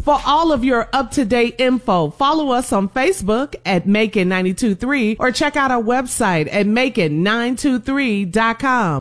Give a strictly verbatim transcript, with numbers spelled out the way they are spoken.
For all of your up-to-date info, follow us on Facebook at Macon nine two three or check out our website at Macon nine two three dot com.